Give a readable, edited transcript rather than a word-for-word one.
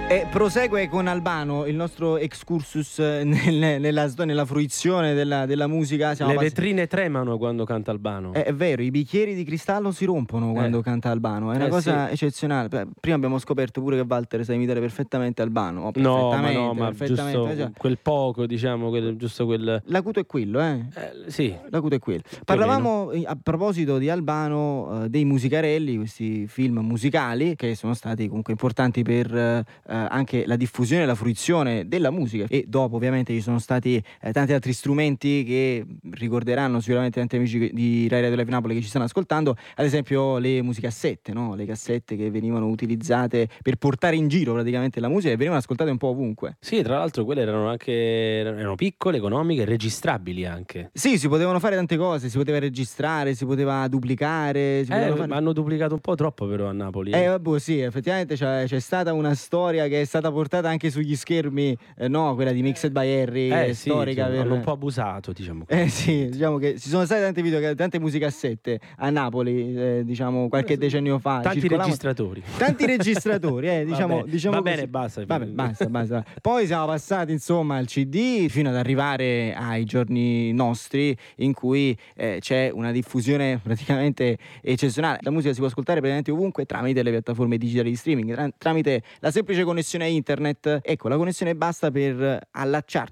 E prosegue con Albano il nostro excursus nella fruizione della musica. Le vetrine tremano quando canta Albano. È vero, i bicchieri di cristallo si rompono quando canta Albano, è una cosa eccezionale. Prima abbiamo scoperto pure che Walter sa imitare perfettamente Albano. Ma giusto quel poco, diciamo, giusto quel... L'acuto è quello, sì. L'acuto è quello. Parlavamo a proposito di Albano, dei musicarelli, questi film musicali che sono stati comunque importanti per anche la diffusione e la fruizione della musica, e dopo ovviamente ci sono stati tanti altri strumenti che ricorderanno sicuramente tanti amici di Rai Radio Live Napoli che ci stanno ascoltando, ad esempio le musicassette, no? Le cassette che venivano utilizzate per portare in giro praticamente la musica e venivano ascoltate un po' ovunque. Sì, tra l'altro quelle erano piccole, economiche, registrabili anche. Sì, si potevano fare tante cose, si poteva registrare, si poteva duplicare, hanno duplicato un po' troppo però a Napoli. Sì, effettivamente c'è stata una storia che è stata portata anche sugli schermi, quella di Mixed by Harry, storica. Sì, hanno un po' abusato, diciamo. Sì, diciamo che ci sono state tante musicassette a Napoli, diciamo qualche decennio fa. Tanti registratori, diciamo. Va bene, basta. Basta. Poi siamo passati insomma al CD fino ad arrivare ai giorni nostri in cui c'è una diffusione praticamente eccezionale. La musica si può ascoltare praticamente ovunque tramite le piattaforme digitali di streaming, tramite la semplice connessione a internet. Ecco, la connessione basta per allacciarci